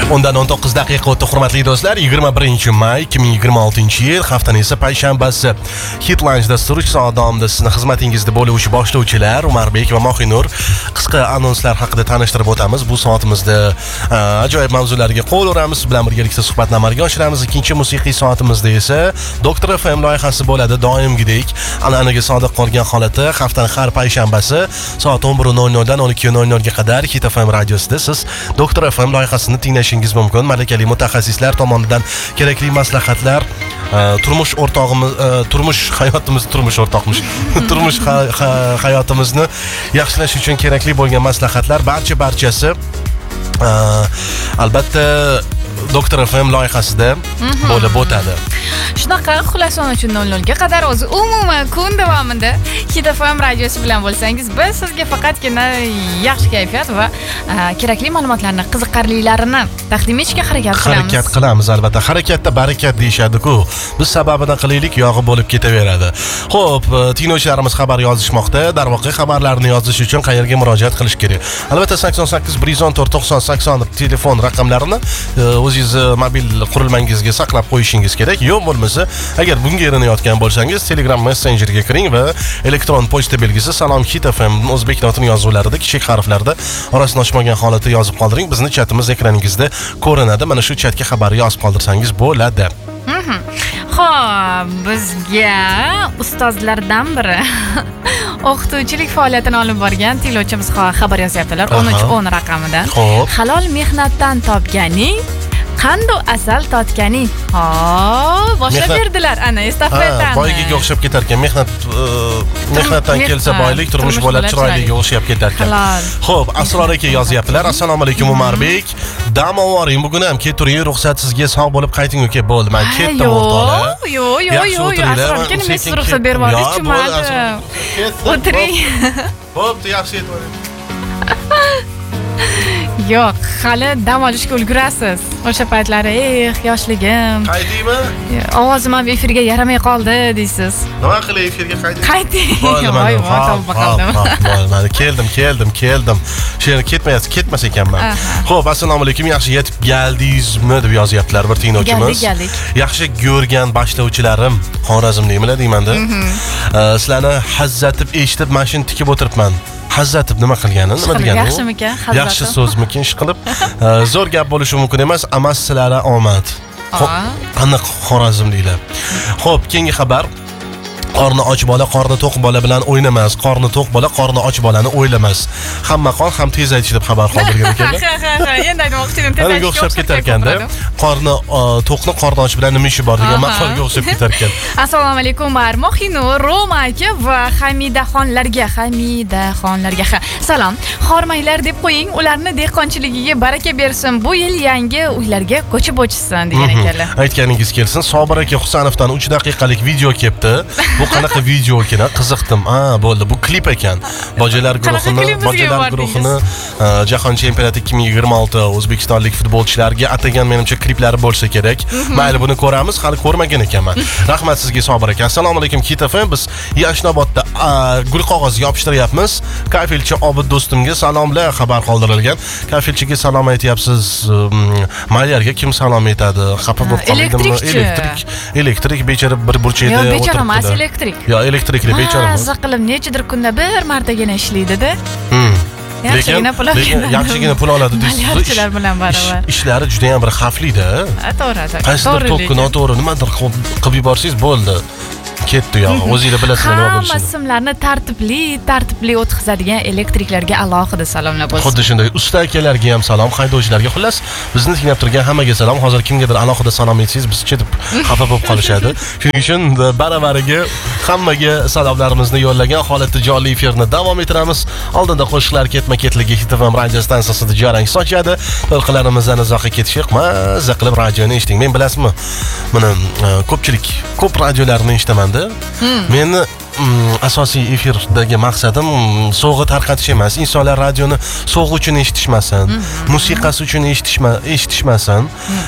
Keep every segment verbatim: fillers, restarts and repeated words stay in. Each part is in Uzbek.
Undan o'n to'qqiz daqiqa o'tdi, hurmatli do'stlar. yigirma birinchi may ikki ming yigirma oltinchi yil, haftaning esa payshanbasi. Hit Lunch dasturi uch soat davomida sizni xizmatingizda bo'luvchi boshlovchilar Umarbek va Mohinur qisqa anonslar haqida tanishtirib o'tamiz. Bu soatimizda ajoyib mavzularga qo'l uramiz, bilan birgalikda suhbatni amalga oshiramiz. Ikkinchi musiqiy soatimizda esa Doktor F M loyihasi bo'ladi. Doimgidek an'anaga sodiq qolgan holati haftaning har payshanbasi soat o'n bir nol nol dan o'n ikki nol nol ga qadar Hit F M radiosida siz Doktor F M loyihasini tinglashingiz mumkin. Malakali mutaxassislar tomonidan kerakli maslahatlar, turmush o'rtog'imiz, turmush hayotimiz, turmush o'rtoqmish, turmush hayotimizni yaxshilash uchun kerakli bo'lgan maslahatlar barcha barchasi albatta Doktor F M loyihasida bo'lib o'tadi. Shunaqa xullas o'n uch nol nol ga qadar o'zi umuman kun davomida Hit F M radiosi bilan bo'lsangiz, biz sizga faqatgina yaxshi kayfiyat va kerakli ma'lumotlarni, qiziqarlilarini taqdim etishga harakat qilamiz. Harakat qilamiz albatta. Harakatda barakat deyshadi-ku. Biz sababini qilaylik, yog'i bo'lib ketaveradi. Xo'p, tinglovchilarimiz xabar yozishmoqda. Darvoqe xabarlarni yozish uchun qayerga murojaat qilish kerak? Albatta sakson sakkiz bir yuz o'n to'rt to'qson sakson telefon raqamlarini o'zingiz mobil qurilmangizga saqlab qo'yishingiz kerak. Yo'q bo'lmasa, agar bunga erinayotgan bo'lsangiz, Telegram messenjeriga kiring va elektron pochta belgisi salom hit f m o'zbek notini yozuvlarida kichik harflarda orasini ochmagan holatda yozib qoldiring. Bizning chatimiz ekraningizda ko'rinadi. Mana shu chatga xabar yozib qoldirsangiz bo'ladi. Xo'p, bizga ustozlardan biri o'qituvchilik faoliyatini olib borgan tinglovchimiz xabar yozyaptilar o'n uch o'n raqamidan. Halol mehnatdan topganing qandu asal totganing. Ha, boshlab berdilar ana estafetani. Boygiga o'xshab ketar ekan. Mehnat mehnatdan kelsa boylik, turmush bo'ladi chiroyliga o'xshab ketar ekan. Xo'p, Asror aka yozyaptilar. Assalomu alaykum Umarbek. Dam ovoring, bugun ham keturing, ruxsat sizga, sog' bo'lib qayting uka. Bo'ldi, men ketdim o'rtoqlar. Yo'q, yo'q, yo'q, yo'q. Asror aka nima siz ruxsat berib oldingiz, tushunmadim. O'tiring. Bo'pti, yaxshi yetib. Yo'q, hali dam olishga ulgurasiz. O'sha paytlari, "Eh, yoshligim. Qaydingmi? Ovozim ham efirga yaramay qoldi" deysiz. Nima qilay efirga qayting? Qayting. Voy, voy, keldim, keldim, keldim. Shu yerga ketmayapsiz, ketmas ekanman. Xo'p, assalomu alaykum, yaxshi yetib keldingizmi deb yozyaptilar bir tinglovchimiz. Keldik, keldik. Yaxshi ko'rgan boshlovchilarim, Xorazmlikmi deymanda. Sizlarni hazzatib eshitib, mashina tikib o'tiribman. Hazzatib nima qilgani, nima degani? Yaxshimikan? Hazzatib. Yaxshi so'zmikin, ish qilib. Zo'r gap bo'lishi mumkin emas, ammo sizlarga omad. Aniq Xorazmliklar. Xo'p, keyingi xabar. Qorni och bola qorni to'q bola bilan o'ynamas, qorni to'q bola qorni och bolani o'ylamas. Hamma qon ham tez aytish deb xabar qoldirgan ekan. Ha, ha, ha, endi aytmoqchidim, tez aytish o'xshab ketar ekanda. Qorni to'qni qorni och bilan nima ishi bor degan maqolga o'xshab ketar ekan. Assalomu alaykum, Mohinur, Roma aka va Hamidaxonlarga, Hamidaxonlarga salom. Xormanglar deb qo'ying, ularni dehqonchiligiga baraka bersin. Bu yil yangi uylarga ko'chib o'tishsin degan ekanlar. Aytganingiz kelsin. Sobir aka Husanovdan uch daqiqalik video kelibdi. Bu qanaqa video ekan? Qiziqdim. Ha, bo'ldi. Bu klip ekan. Bojalar guruhini, bojalar guruhini Jahon chempionati ikki ming yigirma olti o'zbekistonlik futbolchilarga atagan menimcha kliplari bo'lsa kerak. Mayli, buni ko'ramiz. Hali ko'rmagan ekanman. Rahmat sizga Sobir aka. Assalomu alaykum Hit F M. Biz Yashnobodda gul qog'oz yopishtiryapmiz. Kafilchi Obid do'stimga salomlar xabar qoldirilgan. Kafilchiga salom aytyapsiz. Maylarga kim salom aytadi? Xafa bo'lib qoldimmi? Elektrik. Elektrik bechara bir burchakda o'tiribdi. Elektrik. Yo, elektrikli bechora. Mazza qilib nechidir kunda bir martagina ishlaydi-da. Lekin yaxshigina pul oladi deysiz. Ishchilar bilan baravar. Ishlari juda ham bir xavfli-da. To'g'ri, to'g'ri. Qaysidir to'qqa noto'g'ri nimadir qilib yuborsangiz bo'ldi. Ketdi yo'q. O'zingizlar bilasizlar nima bo'lishini. Hamma simlarni tartibli, tartibli o'tkazadigan elektriklarga alohida salomlar bo'lsin. Xuddi shunday usta akalarga ham salom, haydovchilarga, xullas, bizni tinglab turgan hammaga salom. Hozir kimgadir alohida salom aytsangiz, biz chetib xafa bo'lib qolishadi. Shuning uchun baravariga hammaga salomlarimizni yo'llagan holatda jonli efirni davom ettiramiz. Oldinda qo'shiqlar ketma-ketligi Hit F M radio stansiyasida jarang sochadi. To'lqinlarimizdan uzoqqa ketish mazza qilib radioni eshiting. Men bilasizmi? Mana ko'pchilik ko'p radiolarni eshitaman. Meni asosiy efirdagi maqsadim so'g'i tarqatish emas. Insonlar radioni so'g'i uchun eshitishmasin, musiqasi uchun eshitishmasin.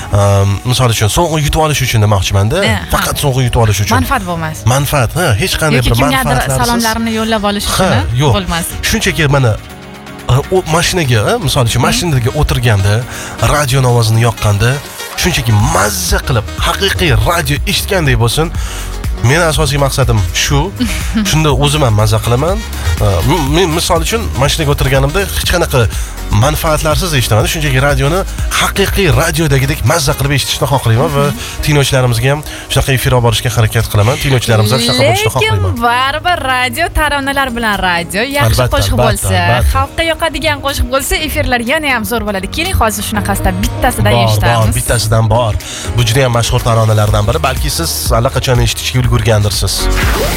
Misol uchun so'g'i yutib olish uchun demoqchiman-da. Faqat so'g'i yutib olish uchun. Manfaat bo'lmas. Manfaat, ha, hech qanday bir manfaatlarsiz. Salomlarini yo'llab olish uchun bo'lmas. Shunchaki mana o mashinaga, misol uchun mashinaga o'tirganda, radio ovozini yoqqanda, shunchaki mazza qilib, haqiqiy radio eshitgandek bo'lsin. Men asosiy maqsadim shu. Shunda o'zim ham mazza qilaman. Men misol uchun mashinaga o'tirganimda hech qanaqa manfaatlarsiz eshitaman. Shunchaki radioni haqiqiy radiodagidek mazza qilib eshitishni xohlayman va tinglovchilarimizga ham shunaqa efir olib borishga harakat qilaman. Tinglovchilarimiz ham shunaqa bo'lishini xohlayman. Lekin baribir radio taronalar bilan radio yaxshi qo'shiq bo'lsa, xalqqa yoqadigan qo'shiq bo'lsa, efirlar yana ham zo'r bo'ladi. Keling, hozir shunaqasidan bittasidan eshitamiz. Bor, bittasidan bor. Bu juda ham mashhur taronalardan biri. Balki siz allaqachon eshitishga ulgurgandirsiz.